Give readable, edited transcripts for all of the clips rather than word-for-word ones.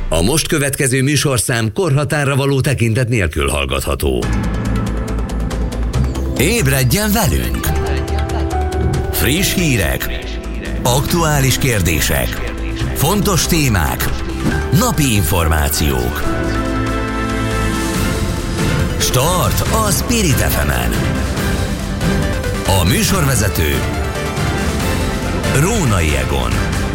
A most következő műsorszám korhatárra való tekintet nélkül hallgatható. Ébredjen velünk! Friss hírek, aktuális kérdések, fontos témák, napi információk. Start a Spirit FM-en. A műsorvezető Rónai Egon.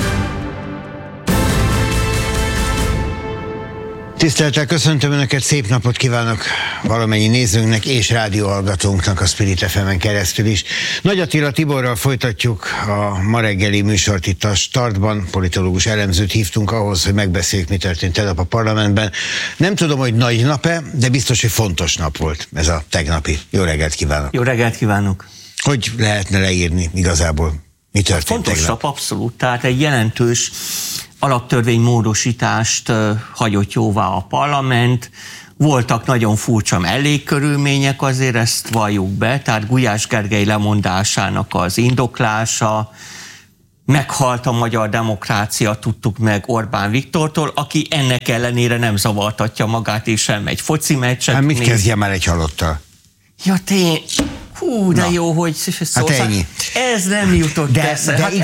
Tisztelettel köszöntöm Önöket, szép napot kívánok valamennyi nézőnknek és rádióhallgatónknak a Spirit FM-en keresztül is. Nagy Attila Tiborral folytatjuk a ma reggeli műsort itt a Startban. Politológus elemzőt hívtunk ahhoz, hogy megbeszéljük, mi történt tegnap a parlamentben. Nem tudom, hogy nagy nap-e, de biztos, hogy fontos nap volt ez a tegnapi. Jó reggelt kívánok! Jó reggelt kívánok! Hogy lehetne leírni igazából, mi történt fontos tegnap? nap, abszolút. Tehát egy jelentős alaptörvénymódosítást hagyott jóvá a parlament. Voltak nagyon furcsa mellékkörülmények, azért ezt valljuk be, tehát Gulyás Gergely lemondásának az indoklása, meghalt a magyar demokrácia, tudtuk meg Orbán Viktortól, aki ennek ellenére nem zavartatja magát, és sem egy foci meccset. Hát mit kezdje már egy halottal? Ja, hú, de jó, hogy szólsz. Hát ennyi. Ez nem jutott eszembe. De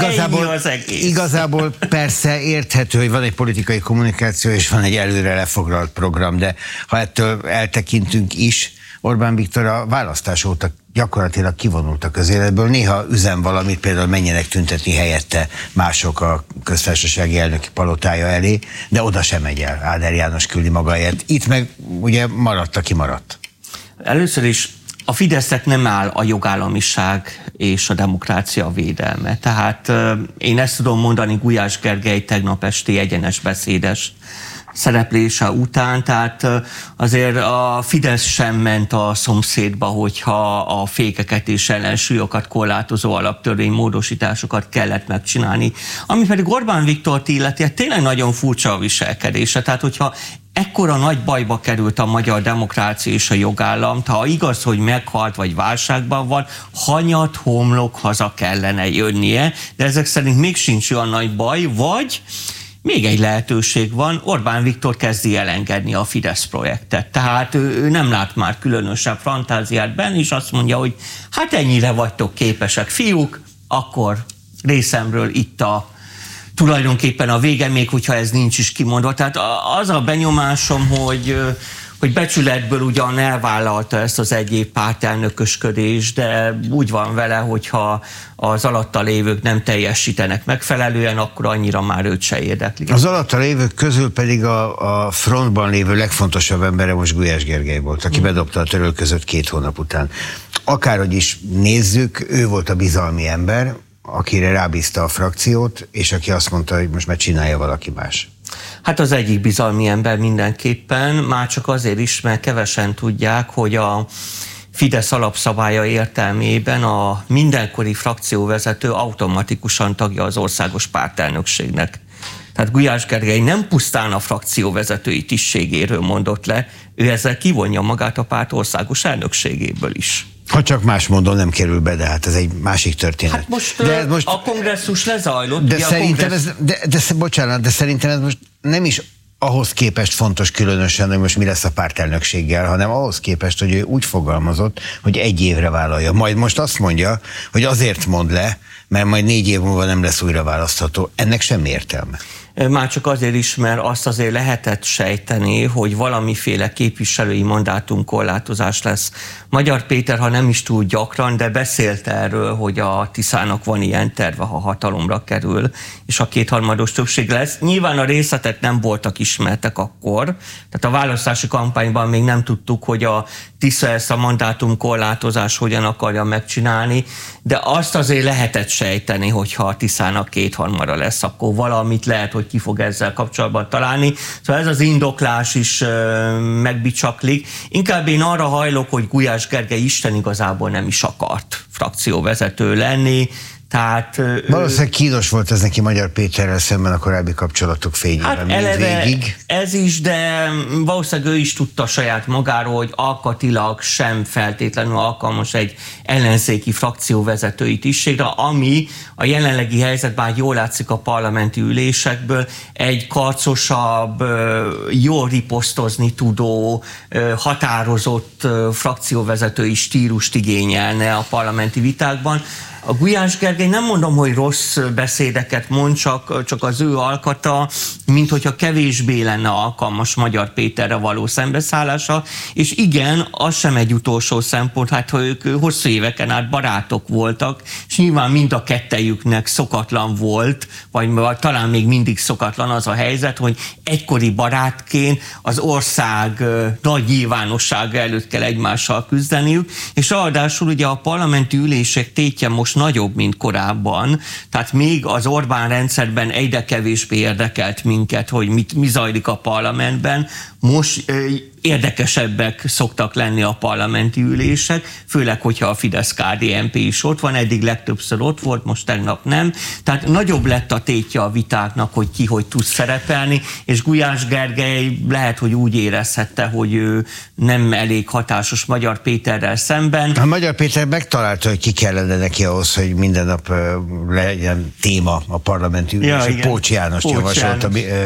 igazából persze érthető, hogy van egy politikai kommunikáció, és van egy előre lefoglalt program, de ha ettől eltekintünk is, Orbán Viktor a választás óta gyakorlatilag kivonult a közéletből. Néha üzen valamit, például menjenek tüntetni helyette mások a köztársasági elnöki palotája elé, de oda sem megy el. Áder János küldi magáért. Itt meg ugye maradt, aki maradt. Először is a Fidesznek nem áll a jogállamiság és a demokrácia védelme. Tehát én ezt tudom mondani Gulyás Gergely tegnap esti egyenes beszédes szereplése után, tehát azért a Fidesz sem ment a szomszédba, hogyha a fékeket és ellensúlyokat korlátozó alaptörvénymódosításokat kellett megcsinálni. Ami pedig Orbán Viktort illeti, tényleg nagyon furcsa a viselkedése. Tehát, hogyha ekkora nagy bajba került a magyar demokrácia és a jogállam, ha igaz, hogy meghalt vagy válságban van, hanyat homlok haza kellene jönnie, de ezek szerint még sincs olyan nagy baj, vagy még egy lehetőség van, Orbán Viktor kezdi elengedni a Fidesz projektet. Tehát ő nem lát már különösebb fantáziát benne, és azt mondja, hogy hát ennyire vagytok képesek, fiúk, akkor részemről itt tulajdonképpen a vége, még hogyha ez nincs is kimondva. Tehát az a benyomásom, hogy becsületből ugyan elvállalta ezt az egy év pártelnökösködést, de úgy van vele, hogyha az alatta lévők nem teljesítenek megfelelően, akkor annyira már őt se érdekli. Az alatta lévők közül pedig a frontban lévő legfontosabb embere most Gulyás Gergely volt, aki bedobta a törölközőt 2 hónap után. Akárhogy is nézzük, ő volt a bizalmi ember, akire rábízta a frakciót, és aki azt mondta, hogy most már csinálja valaki más. Hát az egyik bizalmi ember mindenképpen, már csak azért is, mert kevesen tudják, hogy a Fidesz alapszabálya értelmében a mindenkori frakcióvezető automatikusan tagja az országos pártelnökségnek. Tehát Gulyás Gergely nem pusztán a frakcióvezetői tisztségéről mondott le, ő ezzel kivonja magát a párt országos elnökségéből is. Ha csak más mondom, nem kerül be, de hát ez egy másik történet. Hát most a kongresszus lezajlott. De szerintem de szerintem ez most nem is ahhoz képest fontos különösen, hogy most mi lesz a pártelnökséggel, hanem ahhoz képest, hogy ő úgy fogalmazott, hogy 1 évre vállalja. Majd most azt mondja, hogy azért mond le, mert majd 4 év múlva nem lesz újra választható. Ennek semmi értelme. Már csak azért is, mert azt azért lehetett sejteni, hogy valamiféle képviselői mandátumkorlátozás lesz. Magyar Péter, ha nem is túl gyakran, de beszélt erről, hogy a Tiszának van ilyen terve, ha hatalomra kerül, és a 2/3 többség lesz. Nyilván a részletek nem voltak ismertek akkor, tehát a választási kampányban még nem tudtuk, hogy a Tisza ezt a mandátumkorlátozás hogyan akarja megcsinálni, de azt azért lehetett sejteni, hogyha a Tiszának 2/3 lesz, akkor valamit lehet, hogy ki fog ezzel kapcsolatban találni. Szóval ez az indoklás is megbicsaklik. Inkább én arra hajlok, hogy Gulyás Gergely Isten igazából nem is akart frakcióvezető lenni, Tehát, valószínűleg kínos volt ez neki Magyar Péterrel szemben a korábbi kapcsolatok fényében. Hát eleve ez is, de valószínűleg ő is tudta saját magáról, hogy alkatilag sem feltétlenül alkalmas egy ellenzéki frakcióvezetői tisztségre, ami a jelenlegi helyzetben jól látszik a parlamenti ülésekből, egy karcosabb, jól riposztozni tudó, határozott frakcióvezetői stílust igényelne a parlamenti vitákban. A Gulyás Gergely nem mondom, hogy rossz beszédeket mond, csak az ő alkata, mint hogyha kevésbé lenne alkalmas Magyar Péterre való szembeszállása, és igen, az sem egy utolsó szempont, hát ha ők hosszú éveken át barátok voltak, és nyilván mind a kettejüknek szokatlan volt, vagy talán még mindig szokatlan az a helyzet, hogy egykori barátként az ország nagy nyilvánossága előtt kell egymással küzdeniük, és ráadásul ugye a parlamenti ülések tétje most nagyobb, mint korábban, tehát még az Orbán rendszerben egyre kevésbé érdekelt minket, hogy mi zajlik a parlamentben, most érdekesebbek szoktak lenni a parlamenti ülések, főleg, hogyha a Fidesz-KDNP is ott van, eddig legtöbbször ott volt, most tegnap nem. Tehát nagyobb lett a tétje a vitáknak, hogy ki hogy tud szerepelni, és Gulyás Gergely lehet, hogy úgy érezhette, hogy ő nem elég hatásos Magyar Péterrel szemben. A Magyar Péter megtalálta, hogy ki kellene neki ahhoz, hogy minden nap legyen téma a parlamenti ülések. Ja, Pócs Jánost javasolta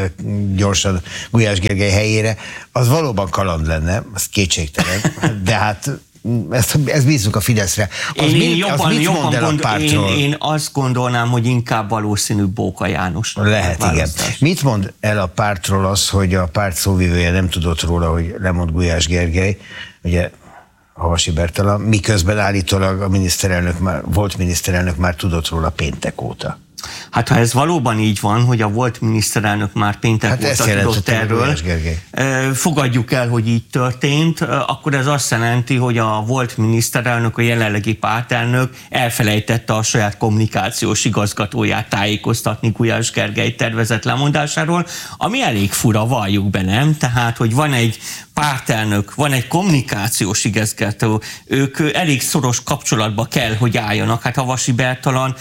gyorsan Gulyás Gergely helyére. Az valóban kaland lenne, az kétségtelen, de hát ezt bízunk a Fideszre. Mit mond el a pártról? Én azt gondolnám, hogy inkább valószínű Bóka János. Lehet, igen. Mit mond el a pártról az, hogy a párt szóvivője nem tudott róla, hogy lemond Gulyás Gergely, ugye Havasi Bertalan, miközben állítólag a volt miniszterelnök már tudott róla péntek óta? Hát ha ez valóban így van, hogy a volt miniszterelnök már péntek óta tudott erről, fogadjuk el, hogy így történt, akkor ez azt jelenti, hogy a volt miniszterelnök, a jelenlegi pártelnök elfelejtette a saját kommunikációs igazgatóját tájékoztatni Gulyás Gergely tervezett lemondásáról, ami elég fura, valljuk be, nem? Tehát, hogy van egy pártelnök, van egy kommunikációs igazgató, ők elég szoros kapcsolatba kell, hogy álljanak. Hát Havasi Bertalan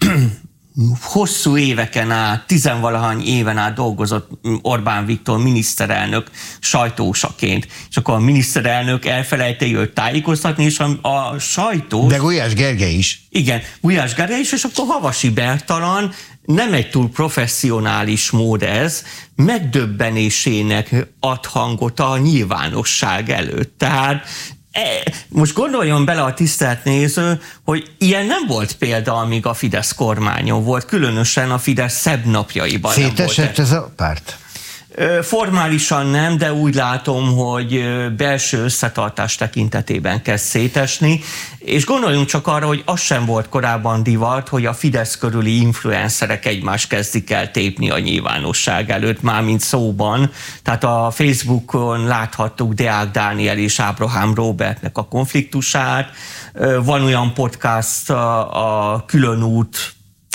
hosszú éveken át, 10-valahány éven át dolgozott Orbán Viktor miniszterelnök sajtósaként. És akkor a miniszterelnök elfelejti őt tájékoztatni, és a sajtó... De Gulyás Gergely is. Igen, Gulyás Gergely is, és akkor Havasi Bertalan, nem egy túl professzionális mód ez, megdöbbenésének ad hangot a nyilvánosság előtt. Tehát most gondoljon bele a tisztelt néző, hogy ilyen nem volt példa, amíg a Fidesz kormányon volt, különösen a Fidesz szebb napjaiban. Szétesett ez a párt? Formálisan nem, de úgy látom, hogy belső összetartás tekintetében kezd szétesni, és gondoljunk csak arra, hogy az sem volt korábban divat, hogy a Fidesz körüli influencerek egymást kezdik el tépni a nyilvánosság előtt, mármint szóban. Tehát a Facebookon láthattuk Deák Dániel és Ábrahám Róbertnek a konfliktusát. Van olyan podcast, a Különút,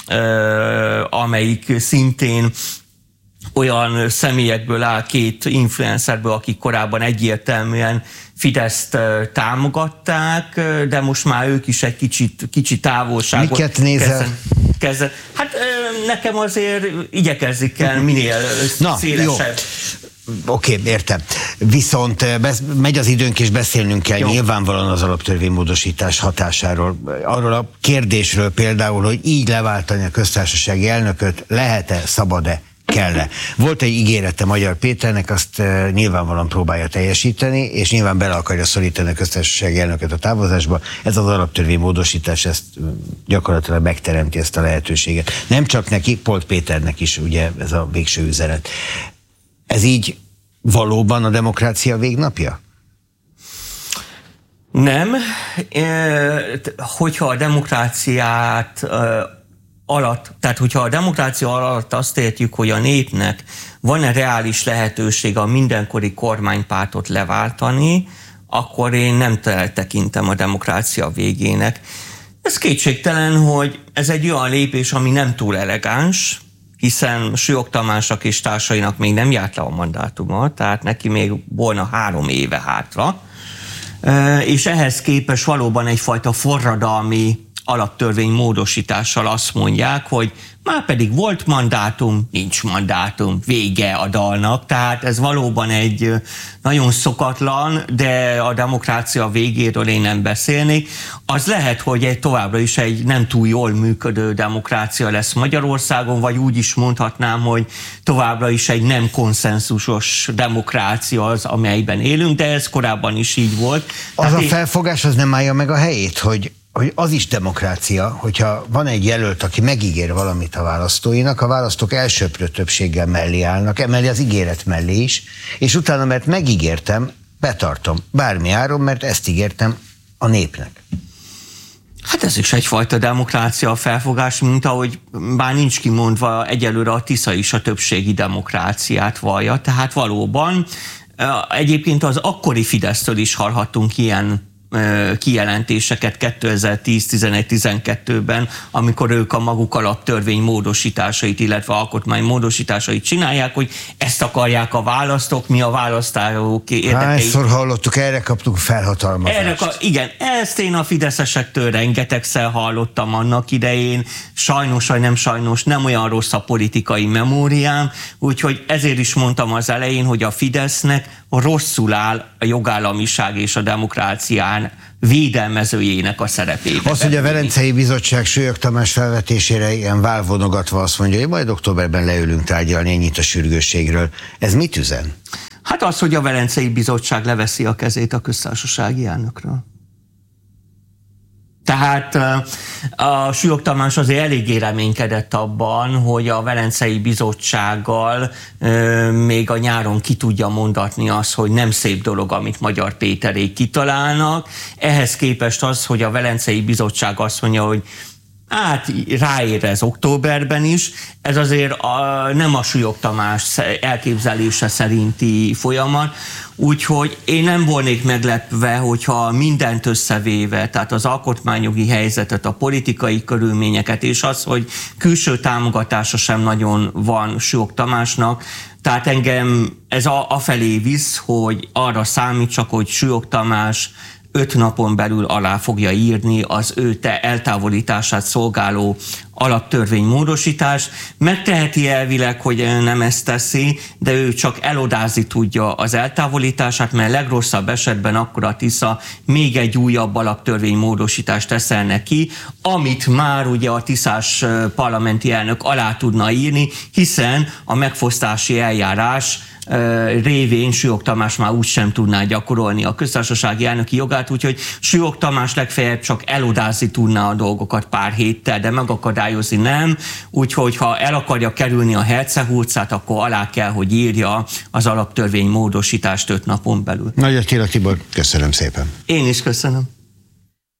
amelyik szintén olyan személyekből áll, két influencerből, akik korábban egyértelműen Fideszt támogatták, de most már ők is egy kicsit távolságot. Miket nézel? Hát nekem azért igyekezik el minél szélesebb. Oké, értem. Viszont megy az időnk, és beszélnünk kell nyilvánvalóan az alaptörvénymódosítás hatásáról. Arról a kérdésről például, hogy így leváltani a köztársasági elnököt lehet-e, szabad-e, kell-e. Volt egy ígérete Magyar Péternek, azt nyilvánvalóan próbálja teljesíteni, és nyilván bele akarja szorítani a köztársasági elnököt a távozásba. Ez az alaptörvénymódosítás, ezt gyakorlatilag megteremti ezt a lehetőséget. Nem csak neki, Polt Péternek is ugye ez a végső üzenet. Ez így valóban a demokrácia végnapja? Nem. Hogyha a demokráciát tehát hogyha a demokrácia alatt azt értjük, hogy a népnek van-e reális lehetőség a mindenkori kormánypártot leváltani, akkor én nem tekintem a demokrácia végének. Ez kétségtelen, hogy ez egy olyan lépés, ami nem túl elegáns, hiszen Sülyog Tamásnak és társainak még nem járt le a mandátuma, tehát neki még volna 3 éve hátra, és ehhez képest valóban egyfajta forradalmi alaptörvény módosítással azt mondják, hogy már pedig volt mandátum, nincs mandátum, vége a dalnak. Tehát ez valóban egy nagyon szokatlan, de a demokrácia végéről én nem beszélnék. Az lehet, hogy továbbra is egy nem túl jól működő demokrácia lesz Magyarországon, vagy úgy is mondhatnám, hogy továbbra is egy nem konszenzusos demokrácia az, amelyben élünk, de ez korábban is így volt. Az a felfogás az nem állja meg a helyét, hogy az is demokrácia, hogyha van egy jelölt, aki megígér valamit a választóinak, a választók elsöprő többséggel mellé állnak, emeli az ígéret mellé is, és utána, mert megígértem, betartom bármi áron, mert ezt ígértem a népnek. Hát ez is egyfajta demokrácia felfogás, mint ahogy bár nincs kimondva, egyelőre a Tisza is a többségi demokráciát vallja, tehát valóban egyébként az akkori Fidesztől is hallhattunk ilyen kijelentéseket 2010, 11, 12-ben, amikor ők a maguk alaptörvény módosításait, illetve alkotmány módosításait csinálják, hogy ezt akarják a választók, mi a választások érdekei. Hányszor hallottuk, erre kaptuk felhatalmazást. Igen, ezt én a fideszesektől rengetegszer hallottam annak idején, sajnos vagy nem sajnos, nem olyan rossz a politikai memóriám, úgyhogy ezért is mondtam az elején, hogy a Fidesznek rosszul áll a jogállamiság és a demokrácián védelmezőjének a szerepében. Az, hogy a Velencei Bizottság Sőjök Tamás felvetésére ilyen válvonogatva azt mondja, hogy majd októberben leülünk tárgyalni ennyit a sürgősségről. Ez mit üzen? Hát az, hogy a Velencei Bizottság leveszi a kezét a köztársasági elnökről. Tehát a Sőjök Tamás azért eléggé reménykedett abban, hogy a Velencei Bizottsággal még a nyáron ki tudja mondatni azt, hogy nem szép dolog, amit Magyar Péterék kitalálnak. Ehhez képest az, hogy a Velencei Bizottság azt mondja, hogy hát ráér ez októberben is, ez azért nem a Sőjök Tamás elképzelése szerinti folyamat, úgyhogy én nem volnék meglepve, hogyha mindent összevéve, tehát az alkotmányjogi helyzetet, a politikai körülményeket, és az, hogy külső támogatása sem nagyon van Sőjök Tamásnak, tehát engem ez afelé visz, hogy arra számítsak, hogy Sőjök Tamás 5 napon belül alá fogja írni az ő eltávolítását szolgáló alaptörvénymódosítás. Megteheti elvileg, hogy nem ezt teszi, de ő csak elodázni tudja az eltávolítását, mert legrosszabb esetben akkor a Tisza még egy újabb alaptörvénymódosítást teszel neki, amit már ugye a tiszás parlamenti elnök alá tudna írni, hiszen a megfosztási eljárás révén Sőjök Tamás már úgy sem tudná gyakorolni a köztársasági elnöki jogát, úgyhogy Sőjök Tamás legfeljebb csak elodázni tudná a dolgokat pár héttel, de megakadályozni nem, úgyhogy ha el akarja kerülni a hercehurcát, akkor alá kell, hogy írja az alaptörvény módosítást 5 napon belül. Nagy Attila Tibor, köszönöm szépen. Én is köszönöm.